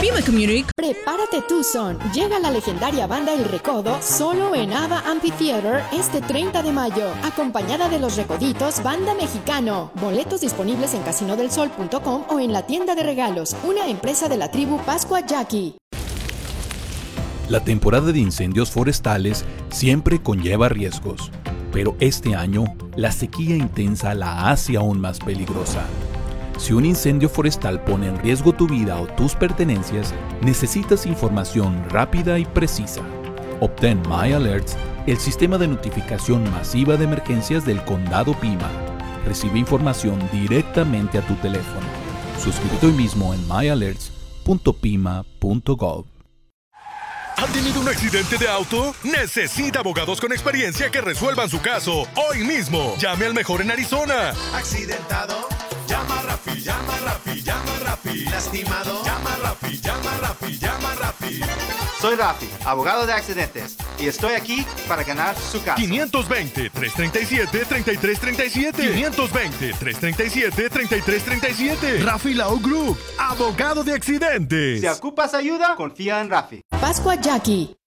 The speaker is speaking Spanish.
Pima Community. Prepárate Tucson. Llega la legendaria banda El Recodo solo en Ava Amphitheater este 30 de mayo, acompañada de Los Recoditos, banda mexicano. Boletos disponibles en casinodelsol.com o en la tienda de regalos, una empresa de la tribu Pascua Yaqui. La temporada de incendios forestales siempre conlleva riesgos, pero este año la sequía intensa la hace aún más peligrosa. Si un incendio forestal pone en riesgo tu vida o tus pertenencias, necesitas información rápida y precisa. Obtén My Alerts, el sistema de notificación masiva de emergencias del Condado Pima. Recibe información directamente a tu teléfono. Suscríbete hoy mismo en myalerts.pima.gov. ¿Ha tenido un accidente de auto? Necesita abogados con experiencia que resuelvan su caso hoy mismo. Llame al mejor en Arizona. ¿Accidentado? Llama Rafi, llama Rafi, llama Rafi. ¿Lastimado? Llama Rafi, llama Rafi, llama Rafi. Soy Rafi, abogado de accidentes, y estoy aquí para ganar su caso. 520-337-3337. 520-337-3337. Rafi Law Group, abogado de accidentes. Si ocupas ayuda, confía en Rafi. Pascua Yaqui.